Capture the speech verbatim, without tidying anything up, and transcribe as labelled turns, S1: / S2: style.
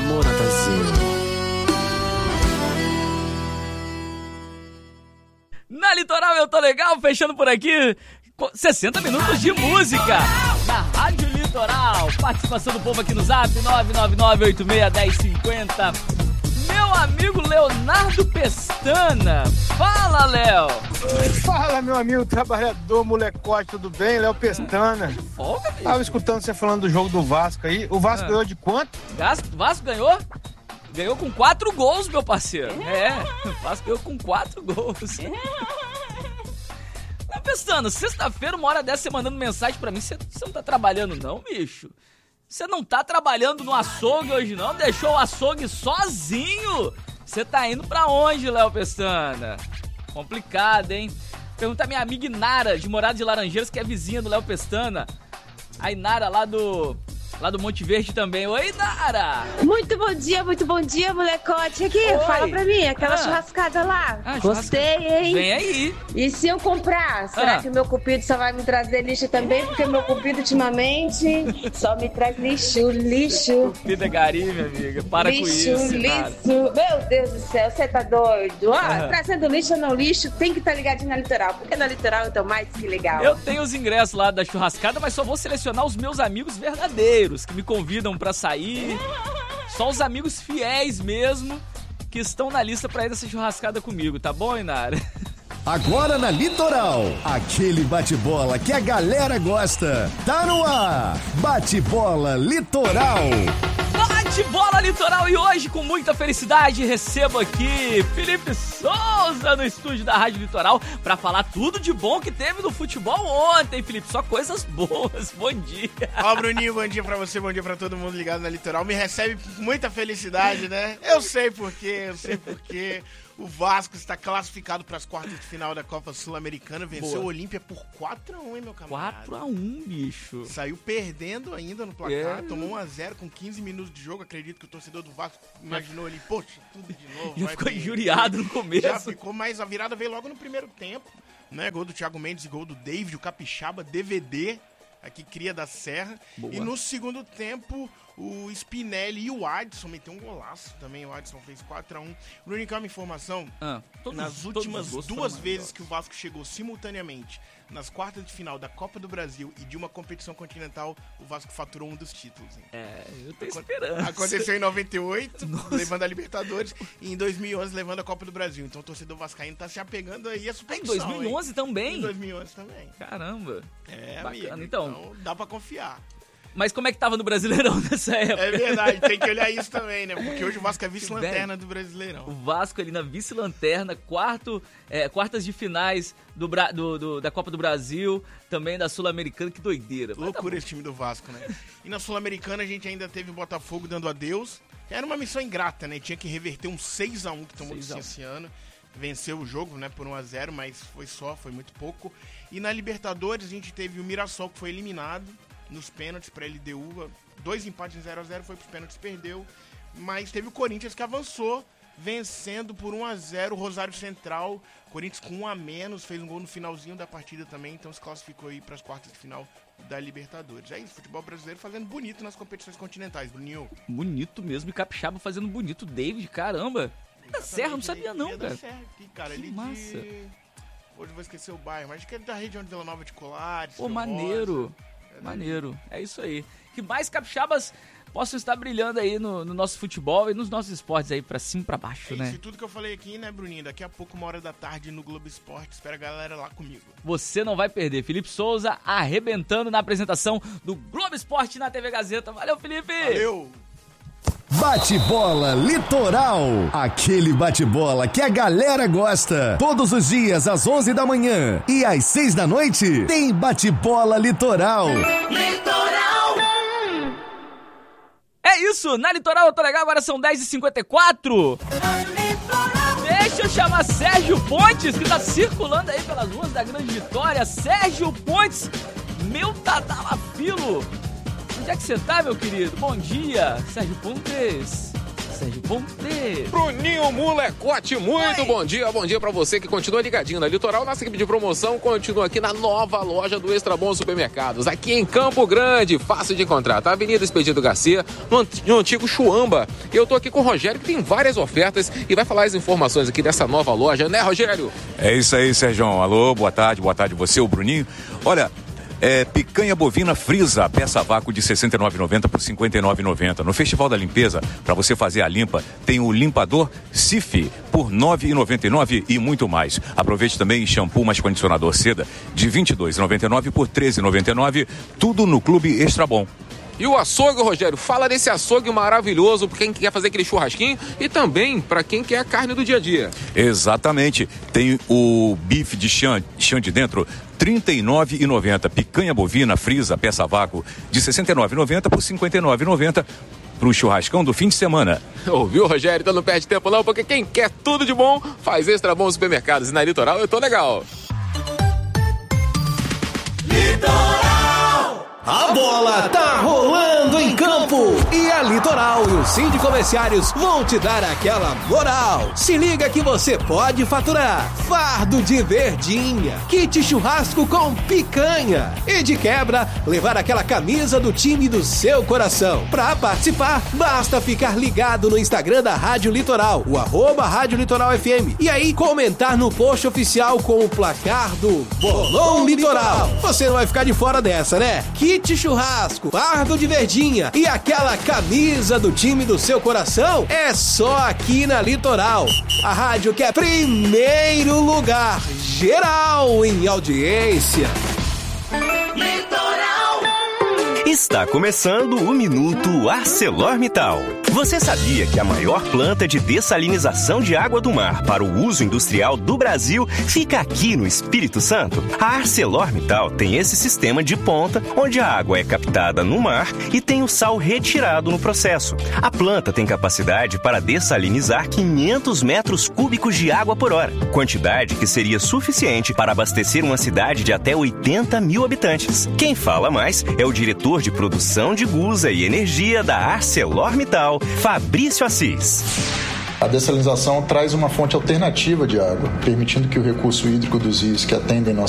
S1: amor, Natanzinho.
S2: Na Litoral eu tô legal, fechando por aqui sessenta minutos de música na Rádio Litoral. Participação do povo aqui no Zap nove nove nove oito seis um zero cinco zero. Meu amigo Leonardo Pestana. Fala, Léo.
S3: Fala, meu amigo trabalhador, molecote, tudo bem? Léo Pestana.
S2: Folga,
S3: Tava escutando você falando do jogo do Vasco aí. O Vasco ah. ganhou de quanto?
S2: O Vasco ganhou? Ganhou com quatro gols, meu parceiro. É, o Vasco ganhou com quatro gols. Tá pensando, sexta-feira, uma hora dessa, você mandando mensagem pra mim, você, você não tá trabalhando não, bicho? Você não tá trabalhando no açougue hoje não? Deixou o açougue sozinho? Você tá indo pra onde, Léo Pestana? Complicado, hein? Pergunta a minha amiga Inara, de Morada de Laranjeiras, que é vizinha do Léo Pestana. A Inara lá do... Lá do Monte Verde também. Oi, Nara!
S4: Muito bom dia, muito bom dia, molecote. Aqui, Oi. Fala pra mim, aquela ah. churrascada lá. Ah, Gostei, churrasca... hein?
S2: Vem aí.
S4: E se eu comprar, será ah. que o meu cupido só vai me trazer lixo também? Porque meu cupido, ultimamente, só me traz lixo, lixo.
S2: Cupido é gari, minha amiga. Para
S4: lixo,
S2: com isso,
S4: Lixo, lixo. Meu Deus do céu, você tá doido? Ah, ah. Trazendo lixo ou não lixo, tem que estar tá ligadinho na Litoral. Porque na Litoral eu tô mais que legal.
S2: Eu tenho os ingressos lá da churrascada, mas só vou selecionar os meus amigos verdadeiros, que me convidam pra sair. Só os amigos fiéis mesmo que estão na lista pra ir nessa churrascada comigo, tá bom, Inara?
S5: Agora na Litoral, aquele bate-bola que a galera gosta. Tá no ar, Bate-Bola Litoral.
S2: Bate-Bola Litoral, e hoje, com muita felicidade, recebo aqui Felipe Souza no estúdio da Rádio Litoral pra falar tudo de bom que teve no futebol ontem, Felipe. Só coisas boas. Bom dia.
S6: Ó, Bruninho, bom dia pra você, bom dia pra todo mundo ligado na Litoral. Me recebe com muita felicidade, né? Eu sei porquê, eu sei porquê. O Vasco está classificado para as quartas de final da Copa Sul-Americana. Venceu Boa. o Olímpia por quatro a um, hein, meu camarada?
S2: quatro a um, bicho.
S6: Saiu perdendo ainda no placar. É. Tomou um a zero com quinze minutos de jogo. Acredito que o torcedor do Vasco imaginou ali, poxa, tudo de novo.
S2: Já
S6: vai
S2: ficou
S6: bem.
S2: injuriado no começo.
S6: Já ficou, mas a virada veio logo no primeiro tempo. Né? Gol do Thiago Mendes e gol do David, o Capixaba, D V D. Aqui, cria da Serra. Boa. E no segundo tempo, o Spinelli e o Adson meteram um golaço também. O Adson fez quatro a um. Bruno, uma informação. Ah, todos, nas últimas duas vezes que o Vasco chegou simultaneamente nas quartas de final da Copa do Brasil e de uma competição continental, o Vasco faturou um dos títulos. Hein?
S2: É, eu tô esperando.
S6: Aconteceu em noventa e oito, Nossa. levando a Libertadores, e em dois mil e onze, levando a Copa do Brasil. Então o torcedor vascaíno tá se apegando aí a superstição.
S2: Em dois mil e onze hein? também?
S6: Em dois mil e onze também.
S2: Caramba.
S6: É,
S2: bacana.
S6: Amigo,
S2: então,
S6: então dá pra confiar.
S2: Mas como é que tava no Brasileirão nessa época?
S6: É verdade, tem que olhar isso também, né? Porque hoje o Vasco é vice-lanterna do Brasileirão.
S2: O Vasco ali na vice-lanterna, quarto, é, quartas de finais do, do, do, da Copa do Brasil, também da Sul-Americana, que doideira.
S6: Loucura tá esse time do Vasco, né? E na Sul-Americana a gente ainda teve o Botafogo dando adeus. Era uma missão ingrata, né? Tinha que reverter um seis a um que tomou esse ano. Venceu o jogo, né, por um a zero, mas foi só, foi muito pouco. E na Libertadores a gente teve o Mirassol, que foi eliminado nos pênaltis para a L D U, dois empates em zero a zero, foi pros pênaltis, perdeu, mas teve o Corinthians que avançou, vencendo por um a zero o Rosário Central, Corinthians com um a menos, fez um gol no finalzinho da partida também, então se classificou aí para as quartas de final da Libertadores. É isso, futebol brasileiro fazendo bonito nas competições continentais, Bruninho.
S2: Bonito mesmo, e Capixaba fazendo bonito, David, caramba. Da Serra, não sabia não,
S6: é
S2: cara.
S6: Da Serra aqui, cara,
S2: que
S6: ele
S2: massa.
S6: De... Hoje eu vou esquecer o bairro, mas acho que é da região de Vila Nova de Colares.
S2: Pô, maneiro. Maneiro, é isso aí. Que mais capixabas possam estar brilhando aí no, no nosso futebol e nos nossos esportes aí pra cima e pra baixo,
S6: é
S2: né?
S6: Isso tudo que eu falei aqui, né, Bruninho? Daqui a pouco, uma hora da tarde no Globo Esporte. Espera a galera lá comigo.
S2: Você não vai perder. Felipe Souza arrebentando na apresentação do Globo Esporte na T V Gazeta. Valeu, Felipe!
S6: Valeu!
S5: Bate-Bola Litoral, aquele bate-bola que a galera gosta. Todos os dias às onze da manhã e às seis da noite tem Bate-Bola Litoral.
S2: Litoral! É isso, na Litoral eu tô legal, agora são dez e cinquenta e quatro. Deixa eu chamar Sérgio Pontes, que tá circulando aí pelas ruas da Grande Vitória. Sérgio Pontes, meu Tadalafilo. Onde é que você tá, meu querido? Bom dia, Sérgio Pontes. Sérgio. Vamos ter...
S1: Bruninho Molecote, muito Oi. bom dia. Bom dia pra você que continua ligadinho na Litoral. Nossa equipe de promoção continua aqui na nova loja do Extra Bom Supermercados, aqui em Campo Grande, fácil de encontrar, tá? Avenida Expedito Garcia, no, no antigo Chuamba. E eu tô aqui com o Rogério, que tem várias ofertas e vai falar as informações aqui dessa nova loja, né, Rogério?
S7: É isso aí, Sérgio. Alô, boa tarde, boa tarde você, o Bruninho. Olha... É, picanha bovina frisa, peça a vácuo de sessenta e nove reais e noventa centavos por cinquenta e nove reais e noventa centavos. No Festival da Limpeza, para você fazer a limpa, tem o limpador Cif por nove reais e noventa e nove centavos e muito mais. Aproveite também shampoo mais condicionador seda de vinte e dois reais e noventa e nove centavos por treze reais e noventa e nove centavos, tudo no Clube Extra Bom.
S1: E o açougue, Rogério, fala desse açougue maravilhoso para quem quer fazer aquele churrasquinho e também para quem quer a carne do dia a dia.
S7: Exatamente. Tem o bife de chã, chã de dentro, trinta e nove reais e noventa centavos. Picanha bovina, frisa, peça a vácuo, de sessenta e nove reais e noventa centavos por cinquenta e nove reais e noventa centavos. Pro churrascão do fim de semana.
S1: Ouviu, Rogério? Então não perde tempo não, porque quem quer tudo de bom faz Extra Bom Supermercados. E na Litoral eu tô legal.
S5: Litoral! A bola tá rolando em campo e a Litoral e o Cindy Comerciários vão te dar aquela moral. Se liga que você pode faturar fardo de verdinha, kit churrasco com picanha e de quebra levar aquela camisa do time do seu coração. Pra participar, basta ficar ligado no Instagram da Rádio Litoral, o arroba Rádio Litoral F M, e aí comentar no post oficial com o placar do Bolão Litoral. Você não vai ficar de fora dessa, né? Que Kit churrasco, fardo de verdinha e aquela camisa do time do seu coração é só aqui na Litoral. A rádio que é primeiro lugar geral em audiência.
S8: Litoral. Está começando o Minuto ArcelorMittal. Você sabia que a maior planta de dessalinização de água do mar para o uso industrial do Brasil fica aqui no Espírito Santo? A ArcelorMittal tem esse sistema de ponta, onde a água é captada no mar e tem o sal retirado no processo. A planta tem capacidade para dessalinizar quinhentos metros cúbicos de água por hora, quantidade que seria suficiente para abastecer uma cidade de até oitenta mil habitantes. Quem fala mais é o diretor de produção de gusa e energia da ArcelorMittal, Fabrício Assis.
S9: A dessalinização traz uma fonte alternativa de água, permitindo que o recurso hídrico dos rios que atendem nossa